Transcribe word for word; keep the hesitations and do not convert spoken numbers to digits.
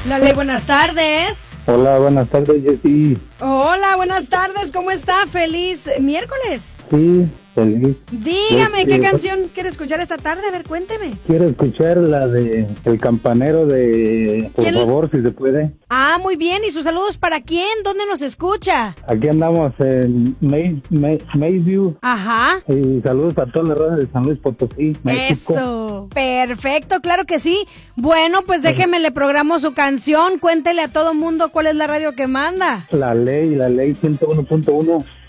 Lale, buenas tardes. Hola, buenas tardes, Jessy. Hola, buenas tardes, ¿cómo está? Feliz miércoles. Sí, feliz. Dígame, ¿qué canción quiere escuchar esta tarde? A ver, cuénteme. Quiero escuchar la de El Campanero de Por ¿Quién? favor, si se puede. Ah, muy bien, ¿y sus saludos para quién? ¿Dónde nos escucha? Aquí andamos en May, May, Mayview. Ajá. Y saludos a toda la radio de San Luis Potosí, México. Eso, perfecto, claro que sí. Bueno, pues déjeme, le programo su canción, cuéntele a todo mundo cuál es la radio que manda. La ley, la ley ciento uno punto uno.